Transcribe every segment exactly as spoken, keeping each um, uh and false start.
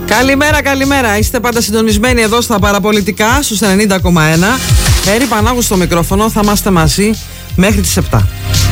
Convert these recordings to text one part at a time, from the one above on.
Καλημέρα, καλημέρα. Είστε πάντα συντονισμένοι εδώ στα παραπολιτικά στους ενενήντα κόμμα ένα. Έρη Πανάγου στο μικρόφωνο, θα είμαστε μαζί μέχρι τις επτά.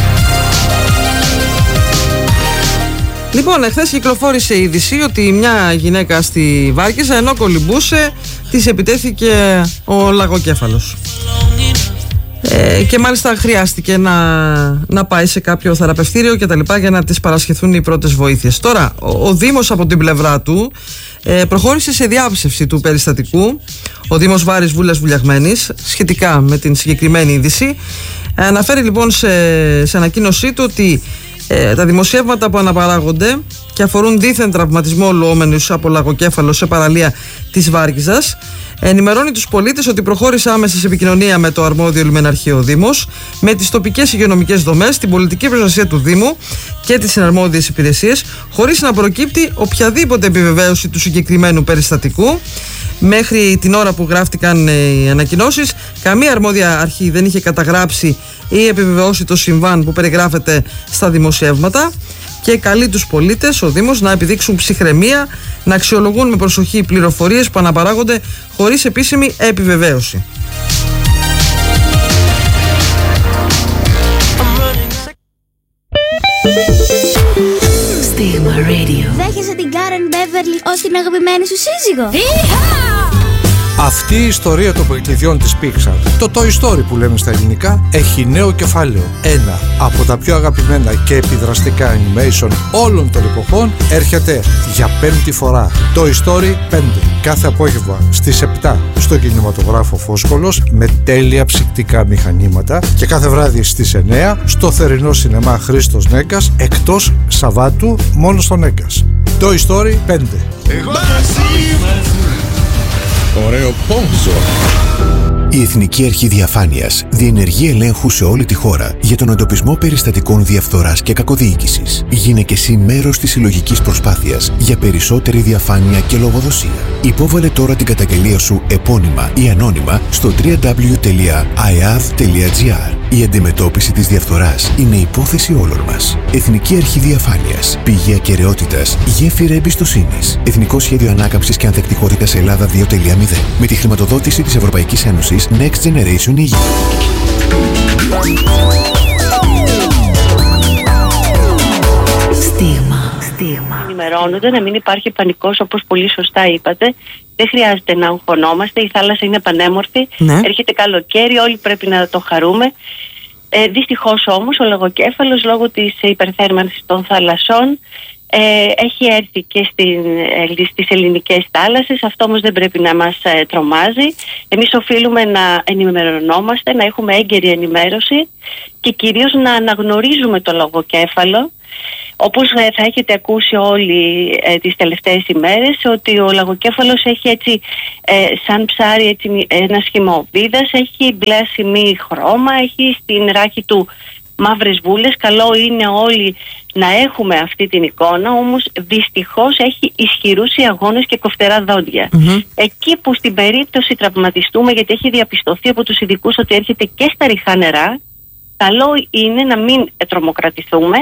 Λοιπόν, εχθές κυκλοφόρησε η είδηση ότι μια γυναίκα στη Βάρκηζα, ενώ κολυμπούσε, της επιτέθηκε ο λαγοκέφαλος. Ε, και μάλιστα χρειάστηκε να, να πάει σε κάποιο θεραπευτήριο και τα λοιπά για να της παρασχεθούν οι πρώτες βοήθειες. Τώρα, ο, ο Δήμος από την πλευρά του ε, προχώρησε σε διάψευση του περιστατικού. Ο Δήμος Βάρης Βούλας Βουλιαγμένης, σχετικά με την συγκεκριμένη είδηση, ε, αναφέρει λοιπόν σε, σε ανακοίνωσή του ότι ε, τα δημοσιεύματα που αναπαράγονται και αφορούν δίθεν τραυματισμό λουόμενους από λαγοκέφαλο σε παραλία της Βάρκηζας, ενημερώνει τους πολίτες ότι προχώρησε άμεσα σε επικοινωνία με το αρμόδιο λιμεναρχείο Δήμος, με τις τοπικές υγειονομικές δομές, την πολιτική προστασία του Δήμου και τις συναρμόδιες υπηρεσίες, χωρίς να προκύπτει οποιαδήποτε επιβεβαίωση του συγκεκριμένου περιστατικού. Μέχρι την ώρα που γράφτηκαν οι ανακοινώσεις, καμία αρμόδια αρχή δεν είχε καταγράψει ή επιβεβαιώσει το συμβάν που περιγράφεται στα δημοσιεύματα. Και καλεί τους πολίτες, ο Δήμος, να επιδείξουν ψυχραιμία, να αξιολογούν με προσοχή πληροφορίες που αναπαράγονται χωρίς επίσημη επιβεβαίωση. Στίγμα Radio. Δέχεσαι την Karen Beverly ως την αγαπημένη σου σύζυγο? Αυτή η ιστορία των παιχνιδιών της Pixar, το Toy Story που λέμε στα ελληνικά, έχει νέο κεφάλαιο. Ένα από τα πιο αγαπημένα και επιδραστικά animation όλων των εποχών έρχεται για πέμπτη φορά. Toy Story πέντε. Κάθε απόγευμα στις επτά στο κινηματογράφο Φόσκολος με τέλεια ψυκτικά μηχανήματα και κάθε βράδυ στις εννιά στο θερινό σινεμά Χρήστος Νέγκας, εκτός Σαββάτου μόνο στο Νέγκας. Toy Story πέντε. Εγώ ωραίο πόνσο. Η Εθνική Αρχή Διαφάνειας διενεργεί ελέγχου σε όλη τη χώρα για τον εντοπισμό περιστατικών διαφθοράς και κακοδιοίκησης. Γίνε και εσύ μέρος της συλλογικής προσπάθειας για περισσότερη διαφάνεια και λογοδοσία. Υπόβαλε τώρα την καταγγελία σου επώνυμα ή ανώνυμα στο double-u double-u double-u τελεία άι έι έι ντι τελεία τζι άρ. Η αντιμετώπιση της διαφθοράς είναι υπόθεση όλων μας. Εθνική Αρχή Διαφάνειας. Πηγή ακεραιότητας. Γέφυρα εμπιστοσύνης. Εθνικό Σχέδιο Ανάκαμψης και Ανθεκτικότητας Ελλάδα δύο τελεία μηδέν. Με τη χρηματοδότηση της Ευρωπαϊκής Ένωσης Next Generation ι γιου. Στίγμα. Στίγμα. Ενημερώνονται, να μην υπάρχει πανικός, όπως πολύ σωστά είπατε. Δεν χρειάζεται να αγχωνόμαστε. Η θάλασσα είναι πανέμορφη. Ναι. Έρχεται καλοκαίρι, όλοι πρέπει να το χαρούμε. Ε, δυστυχώς όμως ο λαγοκέφαλος, λόγω της υπερθέρμανσης των θαλασσών, ε, έχει έρθει και στην, ε, στις ελληνικές θάλασσες. Αυτό όμως δεν πρέπει να μας ε, τρομάζει. Εμείς οφείλουμε να ενημερωνόμαστε, να έχουμε έγκαιρη ενημέρωση και κυρίως να αναγνωρίζουμε το λαγοκέφαλο. Όπως θα έχετε ακούσει όλοι ε, τις τελευταίες ημέρες, ότι ο λαγοκέφαλος έχει έτσι ε, σαν ψάρι έτσι, ένα σχημό βίδας, έχει μπλε ασημή χρώμα, έχει στην ράχη του μαύρες βούλες. Καλό είναι όλοι να έχουμε αυτή την εικόνα, όμως δυστυχώς έχει ισχυρούς αγώνες και κοφτερά δόντια. Mm-hmm. Εκεί που στην περίπτωση τραυματιστούμε, γιατί έχει διαπιστωθεί από τους ειδικούς ότι έρχεται και στα ρηχά νερά, καλό είναι να μην τρομοκρατηθούμε,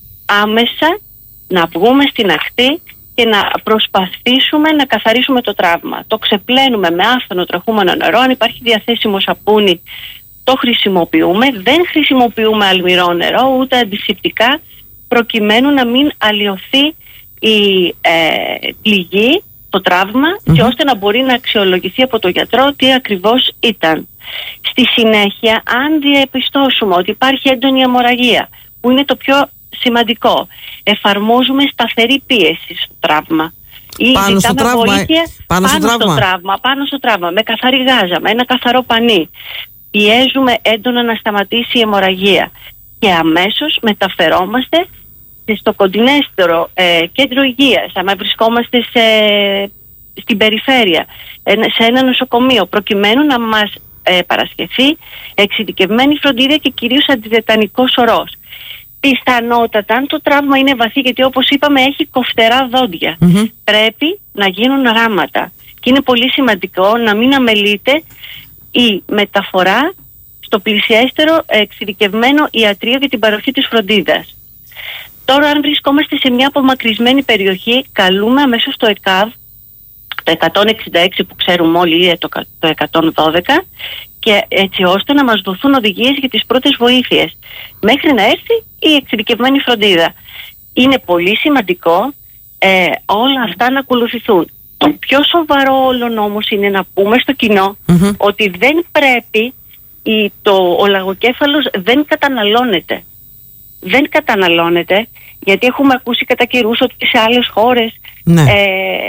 άμεσα να βγούμε στην ακτή και να προσπαθήσουμε να καθαρίσουμε το τραύμα. Το ξεπλένουμε με άφθονο τρεχούμενο νερό. Αν υπάρχει διαθέσιμο σαπούνι, το χρησιμοποιούμε. Δεν χρησιμοποιούμε αλμυρό νερό ούτε αντισηπτικά, προκειμένου να μην αλλοιωθεί η ε, πληγή, το τραύμα, mm-hmm. και ώστε να μπορεί να αξιολογηθεί από τον γιατρό τι ακριβώς ήταν. Στη συνέχεια, αν διαπιστώσουμε ότι υπάρχει έντονη αιμορραγία, που είναι το πιο σημαντικό, εφαρμόζουμε σταθερή πίεση στο τραύμα ή πάνω στο τραύμα, βοήθεια πάνω, πάνω, στο, στο τραύμα. τραύμα, πάνω στο τραύμα, με καθαρή γάζα, με ένα καθαρό πανί. Πιέζουμε έντονα να σταματήσει η αιμορραγία και αμέσως μεταφερόμαστε στο κοντινέστερο ε, κέντρο υγείας, άμα βρισκόμαστε σε, στην περιφέρεια, ε, σε ένα νοσοκομείο, προκειμένου να μας ε, παρασχεθεί εξειδικευμένη φροντίδα και κυρίως αντιτετανικός ορός. Πιθανότατα, αν το τραύμα είναι βαθύ, γιατί όπως είπαμε έχει κοφτερά δόντια, mm-hmm. πρέπει να γίνουν ράματα. Και είναι πολύ σημαντικό να μην αμελείται η μεταφορά στο πλησιέστερο εξειδικευμένο ιατρείο για την παροχή της φροντίδας. Τώρα, αν βρισκόμαστε σε μια απομακρυσμένη περιοχή, καλούμε αμέσως το ΕΚΑΒ το εκατόν εξήντα έξι που ξέρουμε όλοι ή το, το εκατόν δώδεκα, και έτσι ώστε να μας δοθούν οδηγίες για τις πρώτες βοήθειες μέχρι να έρθει η εξειδικευμένη φροντίδα. Είναι πολύ σημαντικό ε, όλα αυτά να ακολουθηθούν. Το πιο σοβαρό όλων όμως είναι να πούμε στο κοινό mm-hmm. ότι δεν πρέπει η, το, ο λαγοκέφαλος δεν καταναλώνεται. Δεν καταναλώνεται, γιατί έχουμε ακούσει κατά καιρούς ότι σε άλλες χώρες ναι. ε,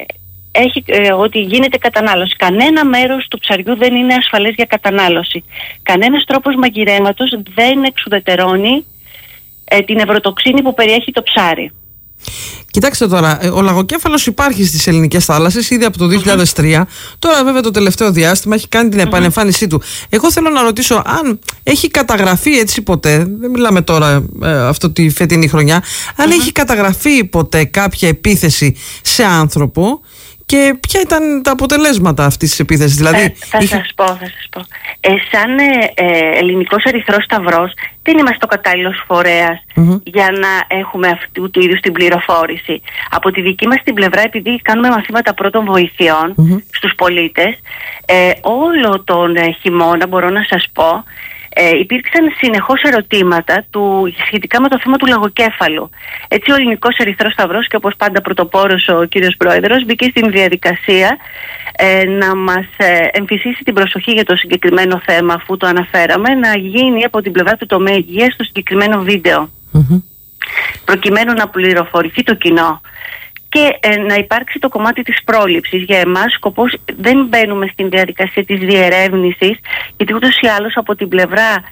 έχει, ε, ότι γίνεται κατανάλωση. Κανένα μέρος του ψαριού δεν είναι ασφαλές για κατανάλωση. Κανένας τρόπος μαγειρέματος δεν εξουδετερώνει ε, την ευρωτοξίνη που περιέχει το ψάρι. Κοιτάξτε τώρα, ο λαγοκέφαλος υπάρχει στις ελληνικές θάλασσες ήδη από το δύο χιλιάδες τρία. Mm-hmm. Τώρα βέβαια το τελευταίο διάστημα έχει κάνει την επανεμφάνισή mm-hmm. του. Εγώ θέλω να ρωτήσω αν έχει καταγραφεί έτσι ποτέ, δεν μιλάμε τώρα ε, αυτό τη φετινή χρονιά, αν mm-hmm. έχει καταγραφεί ποτέ κάποια επίθεση σε άνθρωπο και ποια ήταν τα αποτελέσματα αυτής της επίθεσης. Δηλαδή, ε, θα είχε... σας πω, θα σας πω. Ε, σαν ε, ε, Ελληνικός Ερυθρός Σταυρός δεν είμαστε ο κατάλληλος φορέας mm-hmm. για να έχουμε αυτού του είδους την πληροφόρηση. Από τη δική μας την πλευρά, επειδή κάνουμε μαθήματα πρώτων βοηθειών mm-hmm. στους πολίτες, ε, όλο τον ε, χειμώνα μπορώ να σας πω, Ε, υπήρξαν συνεχώς ερωτήματα του, σχετικά με το θέμα του λαγοκέφαλου. Έτσι ο Ελληνικός Ερυθρός Σταυρός, και όπως πάντα πρωτοπόρος ο κύριος Πρόεδρος, μπήκε στην διαδικασία ε, να μας ε, εμφυσίσει την προσοχή για το συγκεκριμένο θέμα, αφού το αναφέραμε, να γίνει από την πλευρά του τομέα υγείας το συγκεκριμένο βίντεο mm-hmm. προκειμένου να πληροφορηθεί το κοινό και ε, να υπάρξει το κομμάτι της πρόληψης. Για εμάς σκοπός δεν μπαίνουμε στην διαδικασία της διερεύνησης, γιατί ούτως ή άλλως από την πλευρά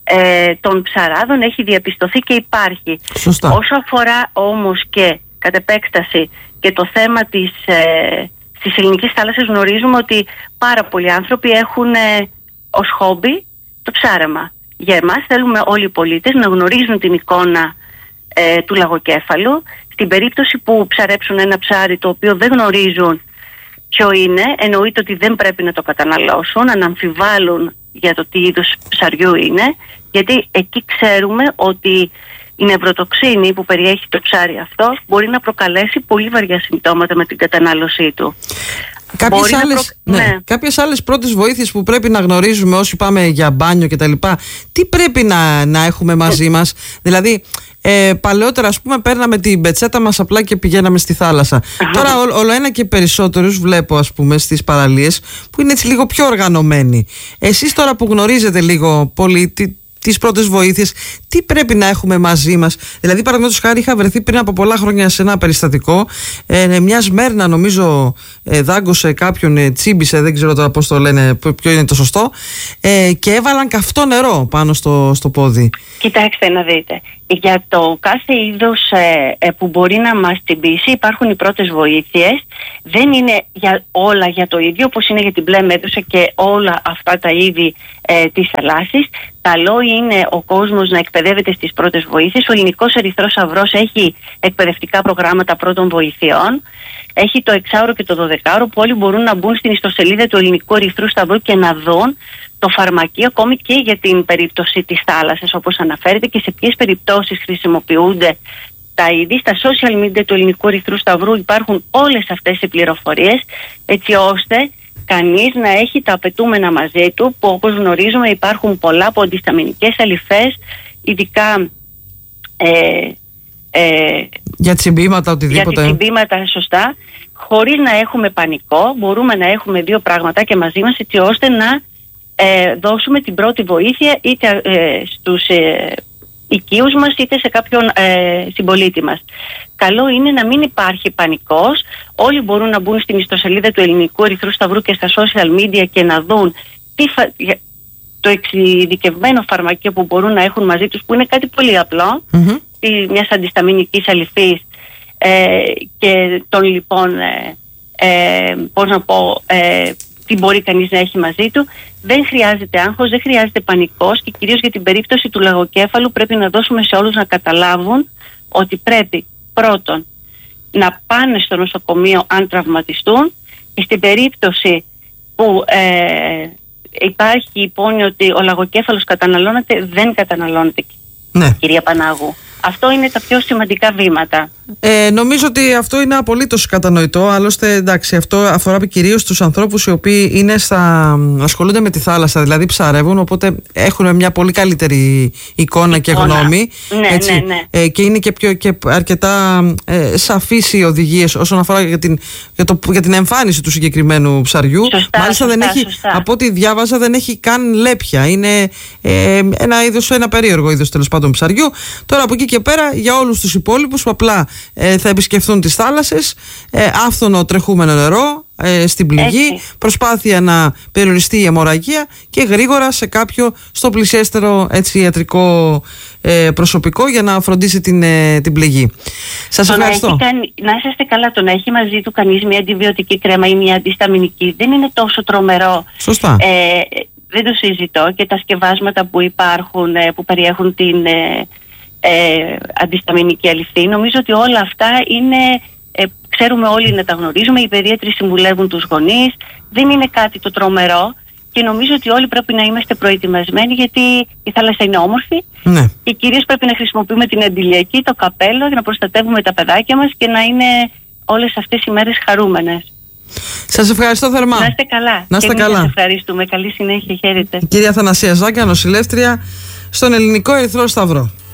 ε, των ψαράδων έχει διαπιστωθεί και υπάρχει. Σωστά. Όσο αφορά όμως και κατ' επέκταση και το θέμα της, ε, στις ελληνικές θάλασσες, γνωρίζουμε ότι πάρα πολλοί άνθρωποι έχουν ε, ως χόμπι το ψάραμα. Για εμάς θέλουμε όλοι οι πολίτες να γνωρίζουν την εικόνα ε, του λαγοκέφαλου. Στην περίπτωση που ψαρέψουν ένα ψάρι το οποίο δεν γνωρίζουν ποιο είναι, εννοείται ότι δεν πρέπει να το καταναλώσουν, να αμφιβάλλουν για το τι είδους ψαριού είναι, γιατί εκεί ξέρουμε ότι η νευροτοξίνη που περιέχει το ψάρι αυτό μπορεί να προκαλέσει πολύ βαριά συμπτώματα με την κατανάλωσή του. Κάποιες άλλες, προ... ναι. Ναι. Κάποιες άλλες πρώτες βοήθειες που πρέπει να γνωρίζουμε όσοι πάμε για μπάνιο και τα λοιπά, τι πρέπει να, να έχουμε μαζί μας? Δηλαδή ε, παλαιότερα ας πούμε παίρναμε την πετσέτα μας απλά και πηγαίναμε στη θάλασσα. Uh-huh. Τώρα ό, όλο ένα και περισσότερους βλέπω ας πούμε στις παραλίες που είναι έτσι λίγο πιο οργανωμένοι. Εσείς τώρα που γνωρίζετε λίγο πολύ τι, τις πρώτες βοήθειες, τι πρέπει να έχουμε μαζί μας? Δηλαδή, παραδείγματος χάρη, είχα βρεθεί πριν από πολλά χρόνια σε ένα περιστατικό. Ε, μια Σμέρνα, νομίζω, ε, δάγκωσε κάποιον, ε, τσίμπησε, δεν ξέρω τώρα πώς το λένε, ποιο είναι το σωστό, ε, και έβαλαν καυτό νερό πάνω στο, στο πόδι. Κοιτάξτε να δείτε. Για το κάθε είδος ε, ε, που μπορεί να μας τσιμπήσει υπάρχουν οι πρώτες βοήθειες. Δεν είναι για όλα για το ίδιο, όπως είναι για την μπλε μέδουσα και όλα αυτά τα είδη ε, της θαλάσσης. Καλό είναι ο κόσμος να εκπαιδεύεται στις πρώτες βοήθειες. Ο Ελληνικός Ερυθρός Σταυρός έχει εκπαιδευτικά προγράμματα πρώτων βοηθειών. Έχει το εξάωρο και το δωδεκάωρο που όλοι μπορούν να μπουν στην ιστοσελίδα του Ελληνικού Ερυθρού Σταυρού και να δουν το φαρμακείο, ακόμη και για την περίπτωση της θάλασσας, όπως αναφέρεται, και σε ποιες περιπτώσεις χρησιμοποιούνται τα είδη. Στα social media του Ελληνικού Ερυθρού Σταυρού υπάρχουν όλες αυτές οι πληροφορίες, έτσι ώστε κανείς να έχει τα απαιτούμενα μαζί του, που όπως γνωρίζουμε υπάρχουν πολλά από αντισταμινικές αλυφές, ειδικά ε, ε, για τσιμπήματα, οτιδήποτε. Για τσιμπήματα, σωστά. Χωρίς να έχουμε πανικό, μπορούμε να έχουμε δύο πραγματάκια μαζί μας, έτσι ώστε να ε, δώσουμε την πρώτη βοήθεια είτε ε, στους ε, οικείους μας είτε σε κάποιον ε, συμπολίτη μας. Καλό είναι να μην υπάρχει πανικός. Όλοι μπορούν να μπουν στην ιστοσελίδα του Ελληνικού Ερυθρού Σταυρού και στα social media και να δουν τι φα... το εξειδικευμένο φαρμακείο που μπορούν να έχουν μαζί τους, που είναι κάτι πολύ απλό, mm-hmm. μιας αντισταμινικής αλυφής ε, και των λοιπόν ε, ε, πώς να πω ε, τι μπορεί κανείς να έχει μαζί του. Δεν χρειάζεται άγχος, δεν χρειάζεται πανικός, και κυρίως για την περίπτωση του λαγοκέφαλου πρέπει να δώσουμε σε όλους να καταλάβουν ότι πρέπει πρώτον να πάνε στο νοσοκομείο αν τραυματιστούν, και στην περίπτωση που ε, υπάρχει υπόνοια ότι ο λαγοκέφαλος καταναλώνεται, δεν καταναλώνεται, ναι. Κυρία Πανάγου. Αυτό είναι τα πιο σημαντικά βήματα. Ε, νομίζω ότι αυτό είναι απολύτως κατανοητό. Άλλωστε, εντάξει, αυτό αφορά κυρίως τους ανθρώπους οι οποίοι είναι στα, ασχολούνται με τη θάλασσα, δηλαδή ψαρεύουν, οπότε έχουν μια πολύ καλύτερη εικόνα, εικόνα. και γνώμη. Ναι, έτσι, ναι, ναι. Ε, και είναι και, πιο, και αρκετά ε, σαφείς οι οδηγίες όσον αφορά για την, για, το, για την εμφάνιση του συγκεκριμένου ψαριού. Σωστά, Μάλιστα, σωστά, δεν έχει, σωστά. από ό,τι διάβαζα, δεν έχει καν λέπια. Είναι ε, ένα είδος, ένα περίεργο είδος τέλος πάντων ψαριού. Τώρα από εκεί και πέρα, για όλους τους υπόλοιπους που απλά ε, θα επισκεφθούν τις θάλασσες, ε, άφθονο τρεχούμενο νερό ε, στην πληγή, έτσι. Προσπάθεια να περιοριστεί η αιμορραγία και γρήγορα σε κάποιο στο πλησιέστερο έτσι, ιατρικό ε, προσωπικό για να φροντίσει την, ε, την πληγή. Σας το ευχαριστώ. Να, κάνει, να είσαστε καλά, το να έχει μαζί του κανείς μια αντιβιωτική κρέμα ή μια αντισταμινική δεν είναι τόσο τρομερό. Σωστά. Ε, δεν το συζητώ, και τα σκευάσματα που υπάρχουν ε, που περιέχουν την ε, ε, αντισταμινική αληφή, νομίζω ότι όλα αυτά είναι, ε, ξέρουμε όλοι να τα γνωρίζουμε, οι παιδίατροι συμβουλεύουν τους γονείς, δεν είναι κάτι το τρομερό και νομίζω ότι όλοι πρέπει να είμαστε προετοιμασμένοι, γιατί η θάλασσα είναι όμορφη, ναι. Και κυρίως πρέπει να χρησιμοποιούμε την αντιλιακή, το καπέλο για να προστατεύουμε τα παιδάκια μας και να είναι όλες αυτές οι μέρες χαρούμενες. Σας ευχαριστώ θερμά. Να είστε καλά. Να είστε και καλά. Σας ευχαριστούμε. Καλή συνέχεια. Χαίρετε. Κυρία Αθανασία Ζάκα, νοσηλεύτρια στον Ελληνικό Ερυθρό Σταυρό.